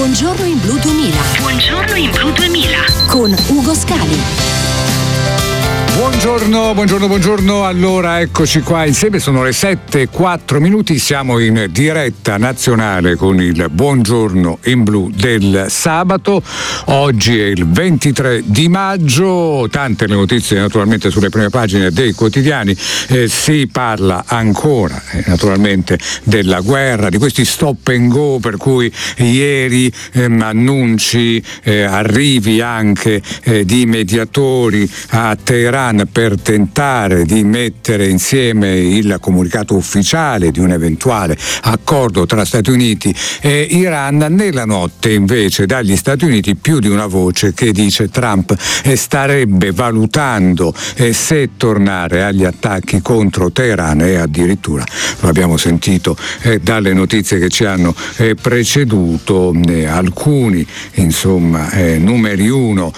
Buongiorno in Blu 2000. Buongiorno in Blu 2000. Con Ugo Scali. Buongiorno, allora eccoci qua insieme, sono le 7:04, siamo in diretta nazionale con il Buongiorno in Blu del sabato. Oggi è il 23 di maggio, tante le notizie naturalmente sulle prime pagine dei quotidiani, si parla ancora naturalmente della guerra, di questi stop and go per cui ieri annunci, arrivi anche di mediatori a Teheran per tentare di mettere insieme il comunicato ufficiale di un eventuale accordo tra Stati Uniti e Iran. Nella notte invece dagli Stati Uniti più di una voce che dice Trump starebbe valutando se tornare agli attacchi contro Teheran, e addirittura lo abbiamo sentito dalle notizie che ci hanno preceduto, alcuni numeri uno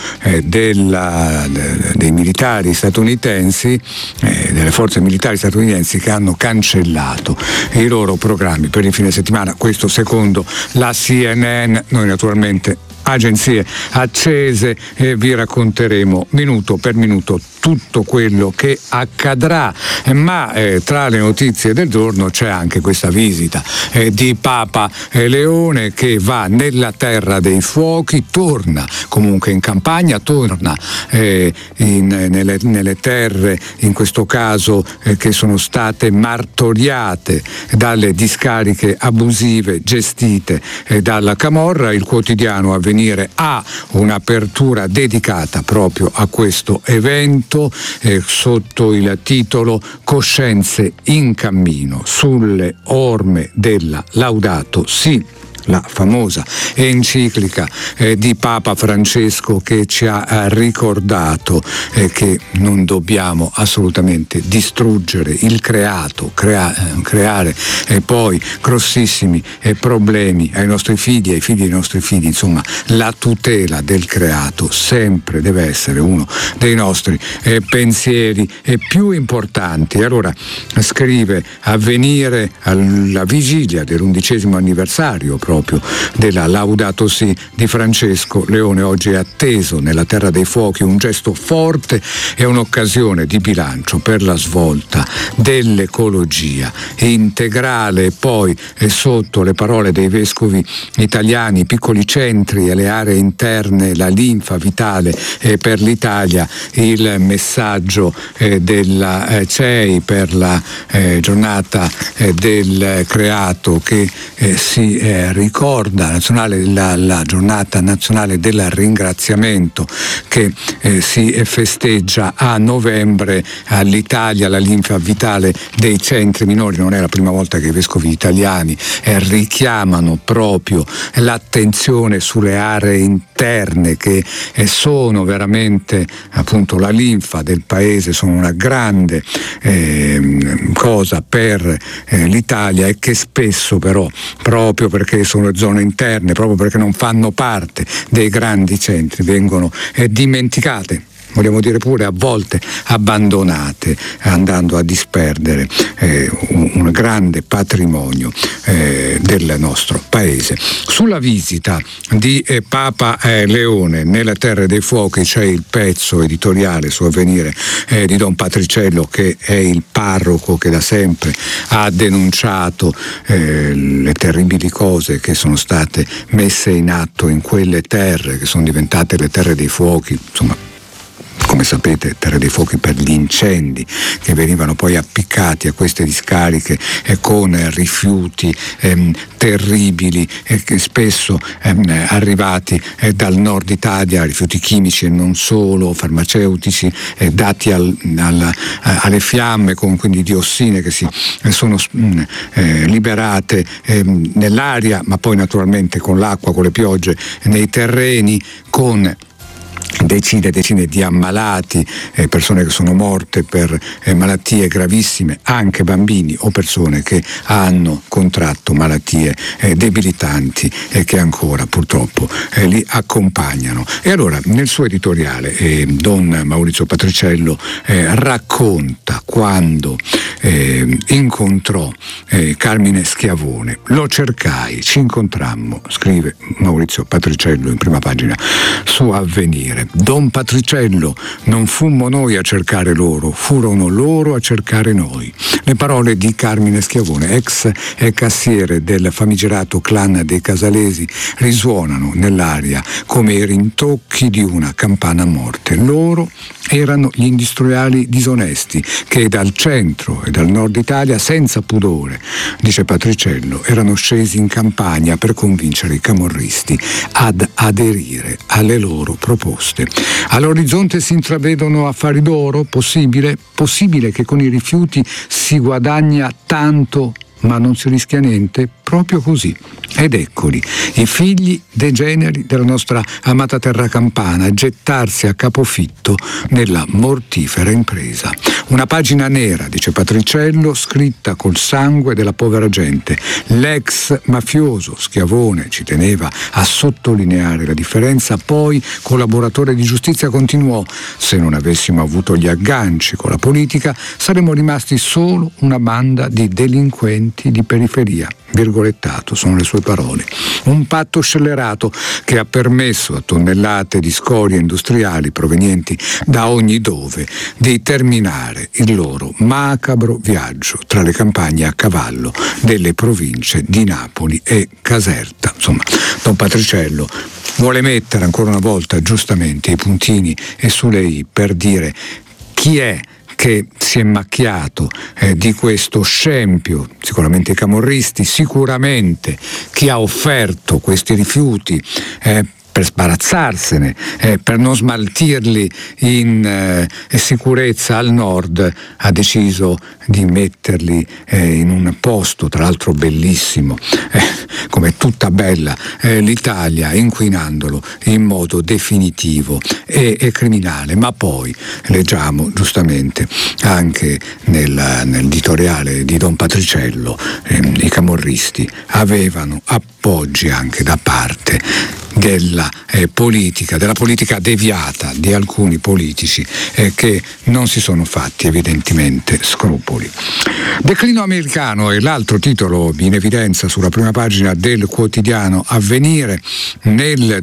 dei militari statunitensi, delle forze militari statunitensi, che hanno cancellato i loro programmi per il fine settimana. Questo secondo la CNN. Noi naturalmente agenzie accese e vi racconteremo minuto per minuto tutto quello che accadrà, ma tra le notizie del giorno c'è anche questa visita di Papa Leone, che va nella terra dei fuochi, torna comunque in campagna, torna nelle terre, in questo caso che sono state martoriate dalle discariche abusive gestite dalla camorra. Il quotidiano Avvenire ha un'apertura dedicata proprio a questo evento, sotto il titolo Coscienze in cammino, sulle orme della Laudato Si, la famosa enciclica di Papa Francesco, che ci ha ricordato che non dobbiamo assolutamente distruggere il creato, creare poi grossissimi problemi ai nostri figli, ai figli dei nostri figli. Insomma, la tutela del creato sempre deve essere uno dei nostri pensieri più importanti. Allora, scrive Avvenire, alla vigilia dell'11° anniversario proprio della Laudato Si di Francesco, Leone oggi è atteso nella terra dei fuochi, un gesto forte e un'occasione di bilancio per la svolta dell'ecologia integrale. E poi sotto le parole dei vescovi italiani, piccoli centri e le aree interne, la linfa vitale per l'Italia, il messaggio della CEI per la giornata del creato, che si ricorda la giornata nazionale del ringraziamento, che si festeggia a novembre. All'Italia la linfa vitale dei centri minori. Non è la prima volta che i vescovi italiani richiamano proprio l'attenzione sulle aree interne, che sono veramente appunto la linfa del paese, sono una grande cosa per l'Italia, e che spesso però, proprio perché sono zone interne, proprio perché non fanno parte dei grandi centri, vengono dimenticate, vogliamo dire pure a volte abbandonate, andando a disperdere un grande patrimonio del nostro paese. Sulla visita di Papa Leone nelle terre dei fuochi c'è il pezzo editoriale su Avvenire di Don Patriciello, che è il parroco che da sempre ha denunciato le terribili cose che sono state messe in atto in quelle terre, che sono diventate le terre dei fuochi, insomma, come sapete, terre dei fuochi per gli incendi che venivano poi appiccati a queste discariche con rifiuti terribili, che spesso arrivati dal nord Italia, rifiuti chimici e non solo, farmaceutici, dati alle fiamme, con quindi diossine che si sono liberate nell'aria, ma poi naturalmente con l'acqua, con le piogge, nei terreni, con decine di ammalati, persone che sono morte per malattie gravissime, anche bambini o persone che hanno contratto malattie debilitanti e che ancora purtroppo li accompagnano. E allora nel suo editoriale Don Maurizio Patriciello racconta quando incontrò Carmine Schiavone. Lo cercai, ci incontrammo, scrive Maurizio Patriciello in prima pagina su Avvenire. Don Patriciello, non fummo noi a cercare loro, furono loro a cercare noi. Le parole di Carmine Schiavone, ex cassiere del famigerato clan dei Casalesi, risuonano nell'aria come i rintocchi di una campana a morte. Loro erano gli industriali disonesti che dal centro e dal nord Italia, senza pudore, dice Patriciello, erano scesi in campagna per convincere i camorristi ad aderire alle loro proposte. All'orizzonte si intravedono affari d'oro? Possibile che con i rifiuti si guadagna tanto ma non si rischia niente? Proprio così. Ed eccoli, i figli degeneri della nostra amata terra campana, a gettarsi a capofitto nella mortifera impresa. Una pagina nera, dice Patriciello, scritta col sangue della povera gente. L'ex mafioso Schiavone, ci teneva a sottolineare la differenza, poi collaboratore di giustizia, continuò: se non avessimo avuto gli agganci con la politica saremmo rimasti solo una banda di delinquenti di periferia. Virgolettato, sono le sue parole. Un patto scellerato che ha permesso a tonnellate di scorie industriali provenienti da ogni dove di terminare il loro macabro viaggio tra le campagne a cavallo delle province di Napoli e Caserta. Insomma, Don Patriciello vuole mettere ancora una volta giustamente i puntini e sulle i per dire chi è che si è macchiato di questo scempio, sicuramente i camorristi, sicuramente chi ha offerto questi rifiuti per sbarazzarsene, per non smaltirli in sicurezza al nord, ha deciso di metterli in un posto, tra l'altro bellissimo, come tutta bella l'Italia, inquinandolo in modo definitivo e criminale. Ma poi leggiamo giustamente anche nell'editoriale di Don Patriciello, i camorristi avevano appoggi anche da parte della politica deviata di alcuni politici che non si sono fatti evidentemente scrupoli. Declino americano è l'altro titolo in evidenza sulla prima pagina del quotidiano Avvenire. Nel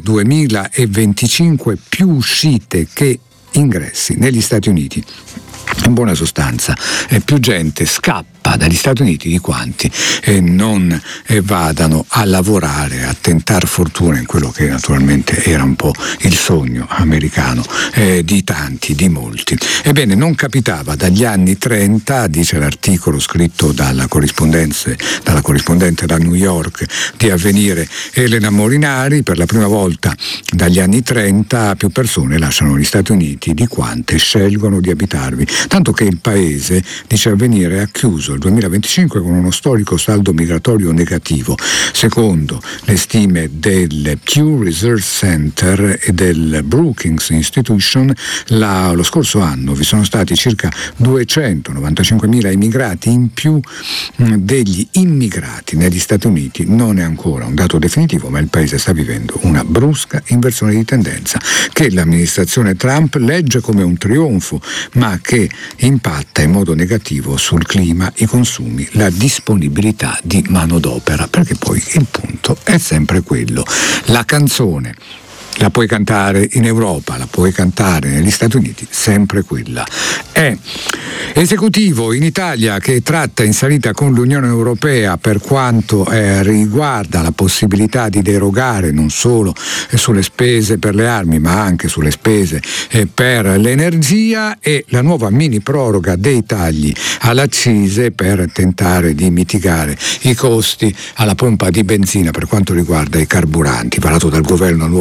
2025 più uscite che ingressi negli Stati Uniti. In buona sostanza, più gente scappa dagli Stati Uniti di quanti non vadano a lavorare, a tentar fortuna in quello che naturalmente era un po' il sogno americano di tanti, di molti. Ebbene, non capitava dagli anni 30, dice l'articolo scritto dalla corrispondente da New York di Avvenire Elena Molinari, per la prima volta dagli anni 30 più persone lasciano gli Stati Uniti di quante scelgono di abitarvi. Tanto che il paese, dice Avvenire, ha chiuso il 2025 con uno storico saldo migratorio negativo. Secondo le stime del Pew Research Center e del Brookings Institution, lo scorso anno vi sono stati circa 295.000 immigrati in più degli immigrati negli Stati Uniti. Non è ancora un dato definitivo, ma il paese sta vivendo una brusca inversione di tendenza che l'amministrazione Trump legge come un trionfo, ma che impatta in modo negativo sul clima, i consumi, la disponibilità di manodopera, perché poi il punto è sempre quello. La canzone la puoi cantare in Europa, la puoi cantare negli Stati Uniti, sempre quella. È esecutivo in Italia che tratta in salita con l'Unione Europea per quanto riguarda la possibilità di derogare non solo sulle spese per le armi ma anche sulle spese per l'energia, e la nuova mini proroga dei tagli all'accise per tentare di mitigare i costi alla pompa di benzina per quanto riguarda i carburanti. Varato dal governo il nuovo decreto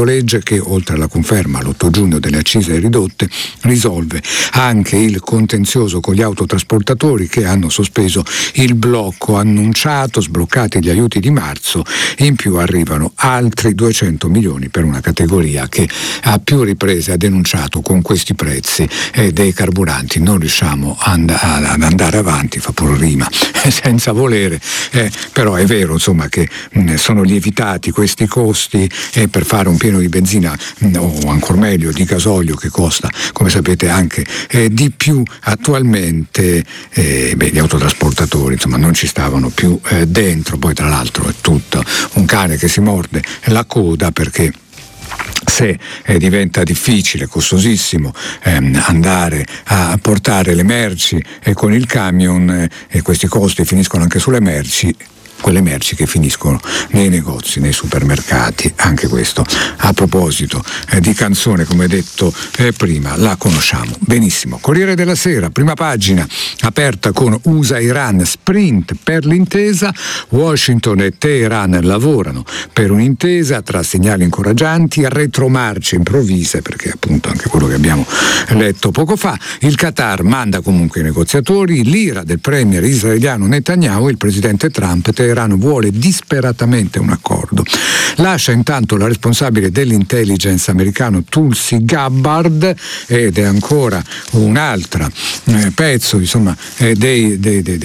decreto-legge che, oltre alla conferma l'8 giugno delle accise ridotte, risolve anche il contenzioso con gli autotrasportatori che hanno sospeso il blocco annunciato, sbloccati gli aiuti di marzo. In più arrivano altri 200 milioni per una categoria che a più riprese ha denunciato: con questi prezzi dei carburanti non riusciamo ad andare avanti, fa pure rima, senza volere, però è vero insomma che sono lievitati questi costi per fare un pieno di benzina o ancor meglio di gasolio, che costa, come sapete, anche di più attualmente. Gli autotrasportatori insomma non ci stavano più dentro. Poi tra l'altro è tutto un cane che si morde la coda, perché se diventa difficile, costosissimo andare a portare le merci con il camion, e questi costi finiscono anche sulle merci, quelle merci che finiscono nei negozi, nei supermercati. Anche questo, a proposito di canzone, come detto prima, la conosciamo benissimo. Corriere della Sera, prima pagina, aperta con USA-Iran, sprint per l'intesa. Washington e Teheran lavorano per un'intesa tra segnali incoraggianti, retromarce improvvise, perché appunto anche quello che abbiamo letto poco fa. Il Qatar manda comunque i negoziatori, l'ira del premier israeliano Netanyahu, il presidente Trump. Teheran vuole disperatamente un accordo. Lascia intanto la responsabile dell'intelligence americano Tulsi Gabbard, ed è ancora un altro pezzo insomma dei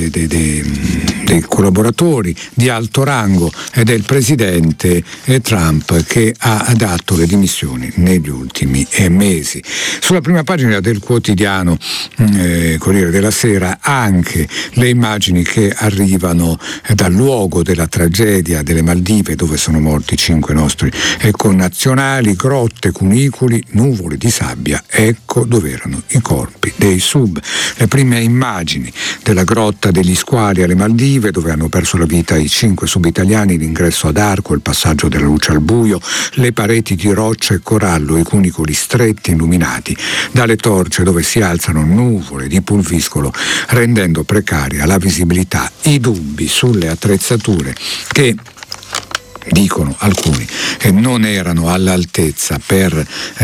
collaboratori di alto rango del presidente Trump, che ha dato le dimissioni negli ultimi mesi. Sulla prima pagina del quotidiano Corriere della Sera anche le immagini che arrivano dal luogo della tragedia delle Maldive, dove sono morti 5 nostri connazionali. Grotte, cunicoli, nuvole di sabbia, ecco dove erano i corpi dei sub. Le prime immagini della grotta degli Squali alle Maldive, dove hanno perso la vita i 5 sub italiani, l'ingresso ad arco, il passaggio della luce al buio, le pareti di roccia e corallo, i cunicoli stretti illuminati dalle torce, dove si alzano nuvole di pulviscolo, rendendo precaria la visibilità. I dubbi sulle attrezzature che, dicono alcuni, non erano all'altezza per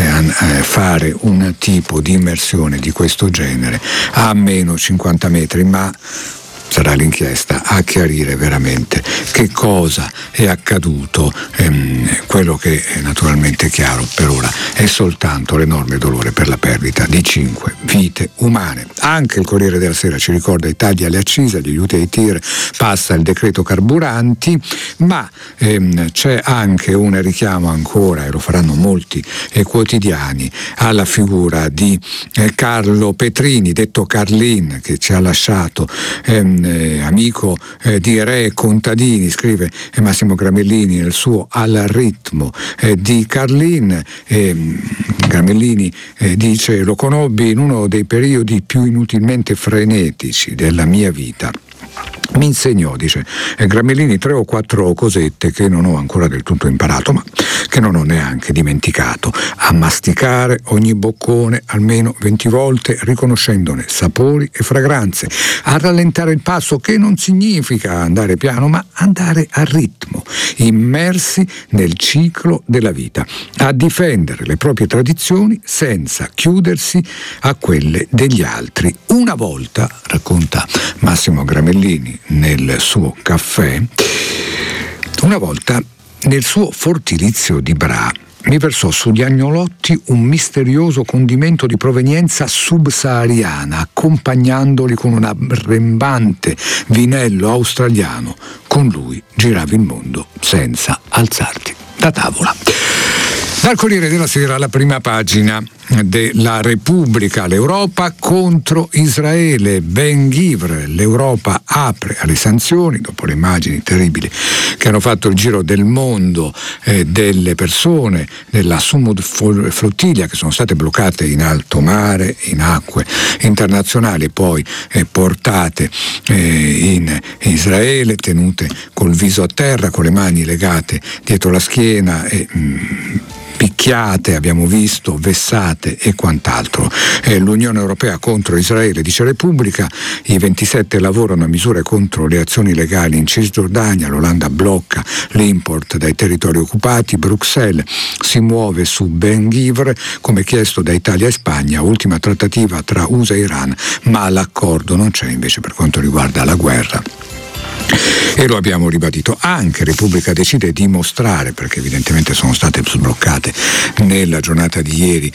fare un tipo di immersione di questo genere a meno 50 metri, ma sarà l'inchiesta a chiarire veramente che cosa è accaduto. Quello che è naturalmente chiaro per ora è soltanto l'enorme dolore per la perdita di 5 vite umane. Anche il Corriere della Sera ci ricorda i tagli alle accise, gli aiuti ai tir, passa il decreto carburanti, ma c'è anche un richiamo ancora, e lo faranno molti quotidiani, alla figura di Carlo Petrini, detto Carlin, che ci ha lasciato, amico di re contadini, scrive Massimo Gramellini nel suo Al ritmo di Carlin. Gramellini dice: lo conobbi in uno dei periodi più inutilmente frenetici della mia vita. Mi insegnò, dice Gramellini, 3 o 4 cosette che non ho ancora del tutto imparato, ma che non ho neanche dimenticato: a masticare ogni boccone almeno 20 volte, riconoscendone sapori e fragranze, a rallentare il passo, che non significa andare piano, ma andare a ritmo, immersi nel ciclo della vita, a difendere le proprie tradizioni senza chiudersi a quelle degli altri. Una volta, racconta Massimo Gramellini nel suo caffè, una volta nel suo fortilizio di Bra mi versò sugli agnolotti un misterioso condimento di provenienza subsahariana, accompagnandoli con un arrembante vinello australiano. Con lui giravi il mondo senza alzarti da tavola. Dal Corriere della Sera, la prima pagina della Repubblica, l'Europa contro Israele. Ben-Gvir, l'Europa apre alle sanzioni dopo le immagini terribili che hanno fatto il giro del mondo delle persone della Sumud flottiglia che sono state bloccate in alto mare, in acque internazionali, poi portate in Israele, tenute col viso a terra, con le mani legate dietro la schiena e picchiate, abbiamo visto, vessate armate e quant'altro. L'Unione Europea contro Israele, dice Repubblica, i 27 lavorano a misure contro le azioni legali in Cisgiordania, l'Olanda blocca l'import dai territori occupati, Bruxelles si muove su Ben Gvir come chiesto da Italia e Spagna, ultima trattativa tra USA e Iran, ma l'accordo non c'è invece per quanto riguarda la guerra. E lo abbiamo ribadito. Anche Repubblica decide di mostrare, perché evidentemente sono state sbloccate nella giornata di ieri,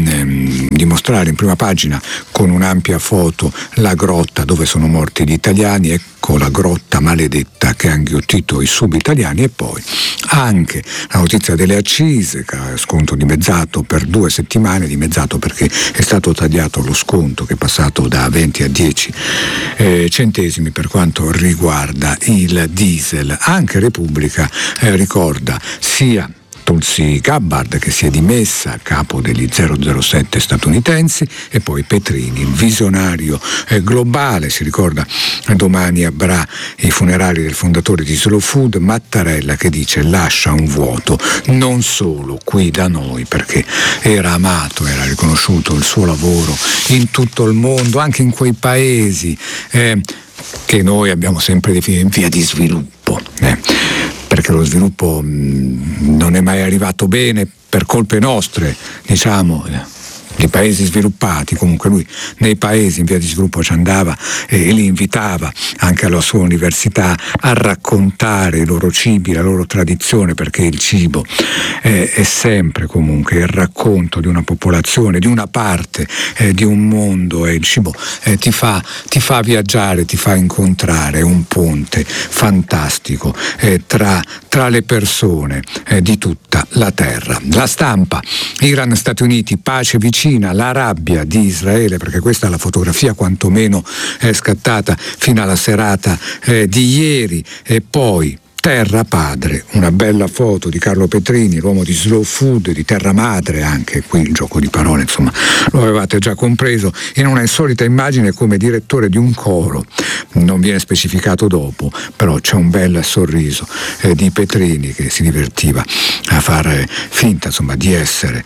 di mostrare in prima pagina con un'ampia foto la grotta dove sono morti gli italiani. Ecco la grotta maledetta che ha inghiottito i sub-italiani. E poi anche la notizia delle accise, sconto dimezzato per 2 settimane, dimezzato perché è stato tagliato lo sconto che è passato da 20 a 10 centesimi per quanto riguarda il diesel. Anche Repubblica ricorda sia Tulsi Gabbard che si è dimessa, capo degli 007 statunitensi, e poi Petrini, il visionario globale. Si ricorda domani a Bra i funerali del fondatore di Slow Food, Mattarella, che dice lascia un vuoto non solo qui da noi, perché era amato, era riconosciuto il suo lavoro in tutto il mondo, anche in quei paesi che noi abbiamo sempre definito in via di sviluppo, perché lo sviluppo non è mai arrivato bene per colpe nostre, diciamo, i paesi sviluppati. Comunque lui nei paesi in via di sviluppo ci andava e li invitava anche alla sua università a raccontare i loro cibi, la loro tradizione, perché il cibo è sempre comunque il racconto di una popolazione, di una parte di un mondo, e il cibo ti fa viaggiare, ti fa incontrare, un ponte fantastico tra le persone di tutta la terra. La Stampa: Iran, Stati Uniti, pace vicina, la rabbia di Israele, perché questa è la fotografia quantomeno scattata fino alla serata di ieri. E poi Terra Padre, una bella foto di Carlo Petrini, l'uomo di Slow Food, di Terra Madre, anche qui il gioco di parole, insomma, lo avevate già compreso, in una insolita immagine come direttore di un coro. Non viene specificato dopo, però c'è un bel sorriso di Petrini che si divertiva a fare finta, insomma, di essere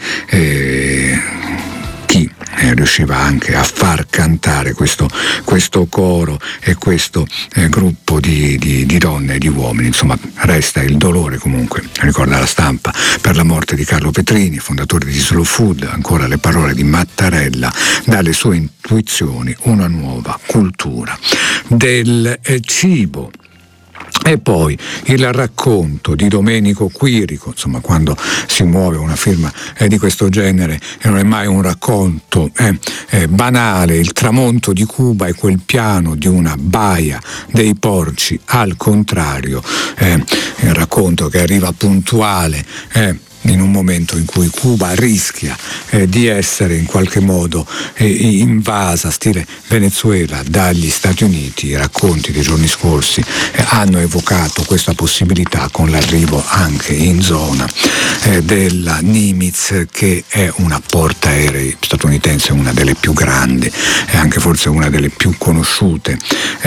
chi riusciva anche a far cantare questo coro e questo gruppo di donne e di uomini. Insomma, resta il dolore, comunque, ricorda La Stampa, per la morte di Carlo Petrini, fondatore di Slow Food. Ancora le parole di Mattarella: dalle sue intuizioni una nuova cultura del cibo. E poi il racconto di Domenico Quirico, insomma, quando si muove una firma di questo genere non è mai un racconto banale. Il tramonto di Cuba è quel piano di una baia dei porci, al contrario, il racconto che arriva puntuale in un momento in cui Cuba rischia di essere in qualche modo invasa, stile Venezuela, dagli Stati Uniti. I racconti dei giorni scorsi hanno evocato questa possibilità con l'arrivo anche in zona della Nimitz, che è una portaerei statunitense, una delle più grandi e anche forse una delle più conosciute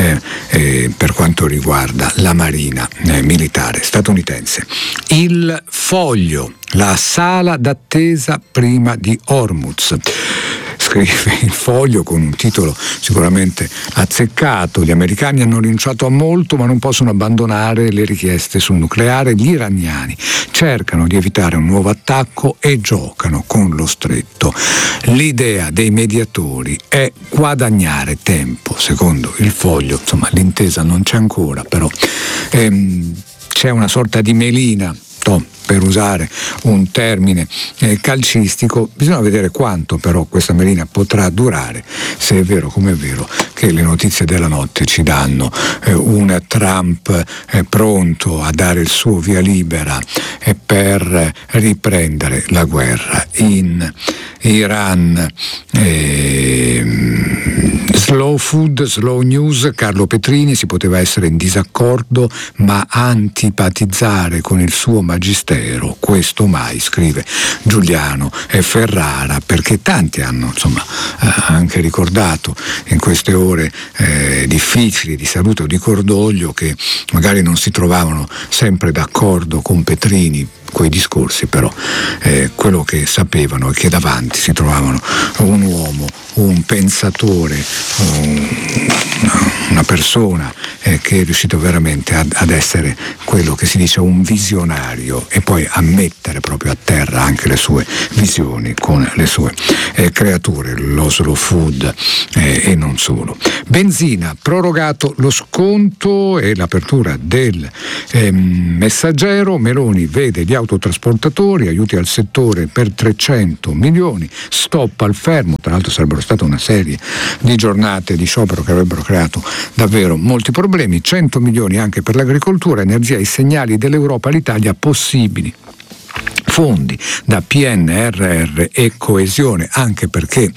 per quanto riguarda la marina militare statunitense. Il Foglio: la sala d'attesa prima di Hormuz. Scrive il Foglio con un titolo sicuramente azzeccato: gli americani hanno rinunciato a molto ma non possono abbandonare le richieste sul nucleare. Gli iraniani cercano di evitare un nuovo attacco e giocano con lo stretto. L'idea dei mediatori è guadagnare tempo, secondo il Foglio. Insomma, l'intesa non c'è ancora, però c'è una sorta di melina, per usare un termine calcistico. Bisogna vedere quanto però questa melina potrà durare, se è vero come è vero che le notizie della notte ci danno un Trump pronto a dare il suo via libera per riprendere la guerra in Iran. Slow Food, Slow News: Carlo Petrini: si poteva essere in disaccordo ma antipatizzare con il suo magistero, questo mai, scrive Giuliano Ferrara, perché tanti hanno, insomma, anche ricordato in queste ore difficili di salute o di cordoglio che magari non si trovavano sempre d'accordo con Petrini quei discorsi, però quello che sapevano è che davanti si trovavano un uomo, un pensatore, una persona che è riuscito veramente ad essere quello che si dice un visionario, e poi a mettere proprio a terra anche le sue visioni con le sue creature, lo slow food e non solo. Benzina, prorogato lo sconto e l'apertura del Messaggero. Meloni vede gli autotrasportatori, aiuti al settore per 300 milioni, stop al fermo. Tra l'altro sarebbero state una serie di giornate di sciopero che avrebbero creato davvero molti problemi. 100 milioni anche per l'agricoltura, energia, i segnali dell'Europa all'Italia possibili. Fondi da PNRR e coesione, anche perché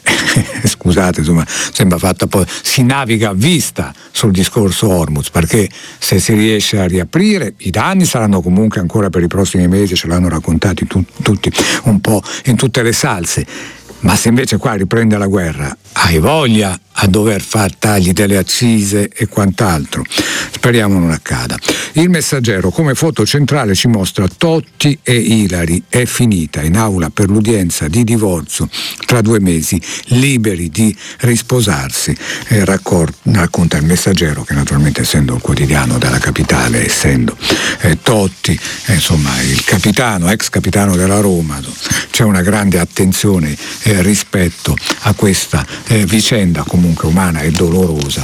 scusate, insomma, sembra fatta poi, si naviga a vista sul discorso Hormuz, perché se si riesce a riaprire i danni saranno comunque ancora per i prossimi mesi, ce l'hanno raccontati tutti un po' in tutte le salse. Ma se invece qua riprende la guerra, hai voglia a dover far tagli delle accise e quant'altro. Speriamo non accada. Il Messaggero come foto centrale ci mostra Totti e Ilari. È finita in aula per l'udienza di divorzio tra 2 mesi, liberi di risposarsi. Racconta il Messaggero, che naturalmente, essendo il quotidiano della capitale, essendo Totti insomma il capitano, ex capitano della Roma, c'è una grande attenzione rispetto a questa vicenda comunque umana e dolorosa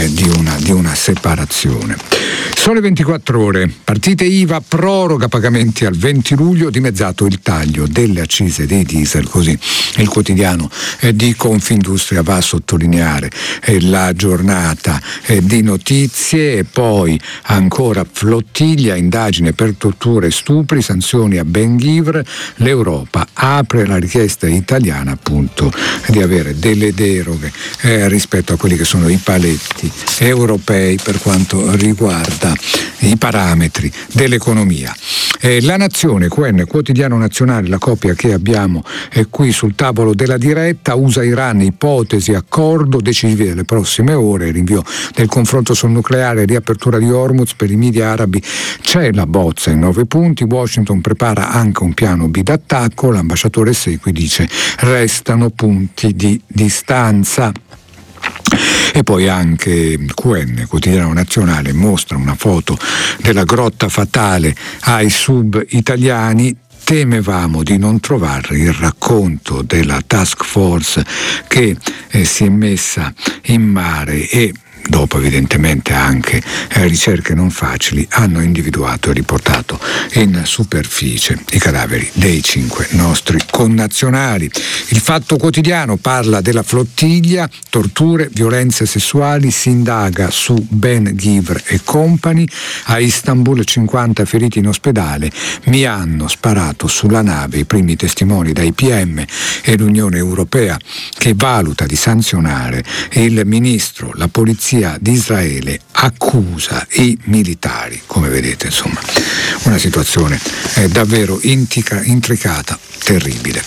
di una separazione. Sole 24 ore, partite IVA, proroga pagamenti al 20 luglio, dimezzato il taglio delle accise dei diesel, così il quotidiano di Confindustria va a sottolineare la giornata di notizie. E poi ancora flottiglia, indagine per torture e stupri, sanzioni a Ben Gvir, l'Europa apre la richiesta italiana appunto di avere delle deroghe rispetto a quelli che sono i paletti europei per quanto riguarda i parametri dell'economia. La Nazione, QN, quotidiano nazionale, la copia che abbiamo qui sul tavolo della diretta. USA-Iran, ipotesi, accordo, decisivi delle prossime ore, rinvio del confronto sul nucleare, riapertura di Hormuz per i media arabi. C'è la bozza in 9 punti, Washington prepara anche un piano B d'attacco, l'ambasciatore Sequi dice restano punti di distanza. E poi anche QN, quotidiano nazionale, mostra una foto della grotta fatale ai sub italiani. Temevamo di non trovare il racconto della task force che si è messa in mare e, dopo evidentemente anche ricerche non facili, hanno individuato e riportato in superficie i cadaveri dei 5 nostri connazionali. Il Fatto Quotidiano parla della flottiglia, torture, violenze sessuali, si indaga su Ben Gvir e compagni. A Istanbul 50 feriti in ospedale, mi hanno sparato sulla nave, i primi testimoni dai PM e l'Unione Europea che valuta di sanzionare il ministro, la polizia di Israele accusa i militari. Come vedete, insomma, una situazione davvero intricata, terribile.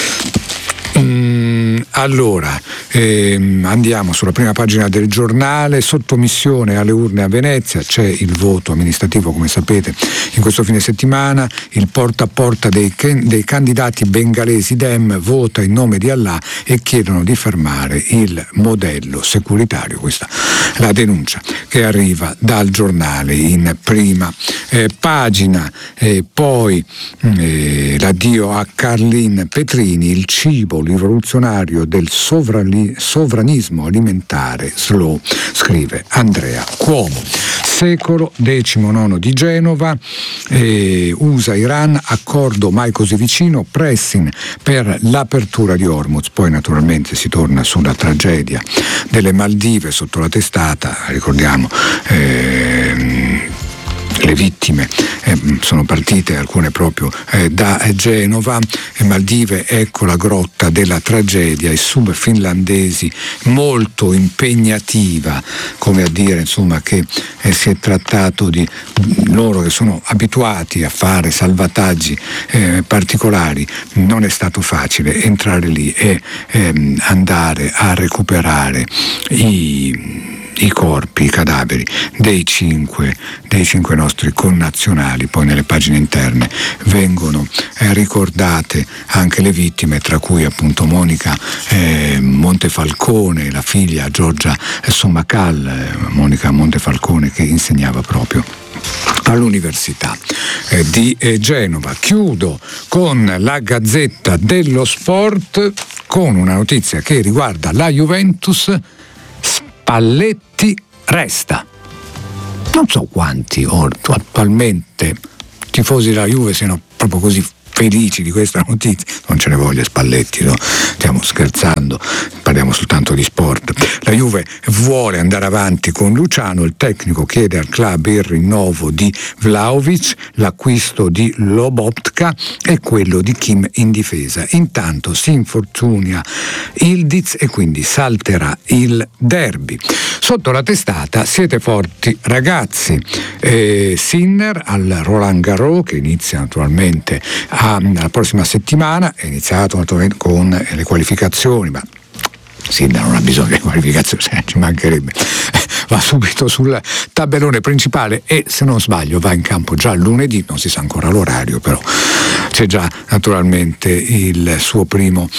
Allora, andiamo sulla prima pagina del giornale. Sottomissione alle urne a Venezia, c'è il voto amministrativo, come sapete, in questo fine settimana. Il porta a porta dei candidati bengalesi Dem vota in nome di Allah e chiedono di fermare il modello securitario. Questa è la denuncia che arriva dal giornale in prima pagina. Poi l'addio a Carlin Petrini, il cibo rivoluzionario del sovranismo alimentare slow, scrive Andrea Cuomo. Secolo, 19 di Genova, USA-Iran, accordo mai così vicino, pressing per l'apertura di Hormuz. Poi naturalmente si torna sulla tragedia delle Maldive sotto la testata, ricordiamo le vittime sono partite alcune proprio da Genova. Maldive, ecco la grotta della tragedia, i sub finlandesi, molto impegnativa, come a dire insomma che si è trattato di loro che sono abituati a fare salvataggi particolari. Non è stato facile entrare lì e andare a recuperare i corpi, i cadaveri dei cinque nostri connazionali. Poi nelle pagine interne vengono ricordate anche le vittime, tra cui appunto Monica Montefalcone, la figlia Giorgia Sommacal, Monica Montefalcone, che insegnava proprio all'Università di Genova. Chiudo con la Gazzetta dello Sport con una notizia che riguarda la Juventus. Spalletti resta. Non so quanti attualmente tifosi della Juve siano proprio così felici di questa notizia. Non ce ne voglia Spalletti, no? Stiamo scherzando, parliamo soltanto di sport. La Juve vuole andare avanti con Luciano, il tecnico chiede al club il rinnovo di Vlahovic, l'acquisto di Lobotka e quello di Kim in difesa. Intanto si infortuna Ildiz e quindi salterà il derby. Sotto la testata siete forti ragazzi. Sinner al Roland Garros, che inizia naturalmente la prossima settimana, è iniziato naturalmente con le qualificazioni, ma Sinner non ha bisogno di qualificazioni, ci mancherebbe, va subito sul tabellone principale e, se non sbaglio, va in campo già lunedì, non si sa ancora l'orario, però c'è già naturalmente il suo primo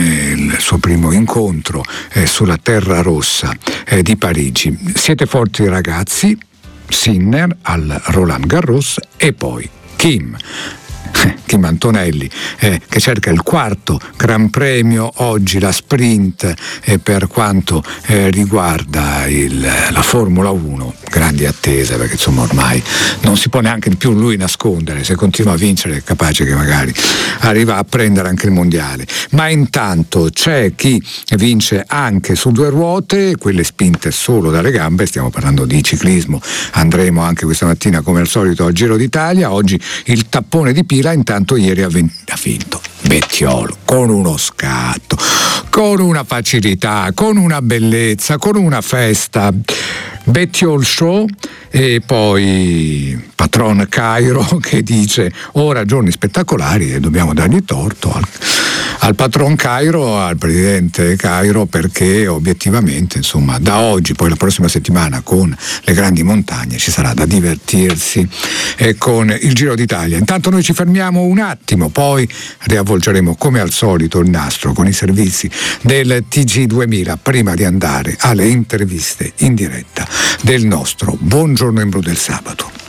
incontro sulla terra rossa di Parigi. Siete forti ragazzi, Sinner al Roland Garros e poi Kim Antonelli che cerca il quarto Gran Premio oggi, la sprint per quanto riguarda la Formula 1. Grandi attese, perché insomma ormai non si può neanche di più lui nascondere, se continua a vincere è capace che magari arriva a prendere anche il mondiale. Ma intanto c'è chi vince anche su due ruote, quelle spinte solo dalle gambe, stiamo parlando di ciclismo, andremo anche questa mattina come al solito al Giro d'Italia. Oggi il tappone di Pila, intanto ieri ha vinto Bettiol con uno scatto, con una facilità, con una bellezza, con una festa. Bettiol Show. E poi Patron Cairo che dice ora giorni spettacolari e dobbiamo dargli torto al Patron Cairo, al presidente Cairo, perché obiettivamente insomma da oggi, poi la prossima settimana con le grandi montagne ci sarà da divertirsi con il Giro d'Italia. Intanto noi ci fermiamo un attimo, poi riavvolgeremo come al solito il nastro con i servizi del TG2000 prima di andare alle interviste in diretta del nostro Buongiorno in Blu del sabato.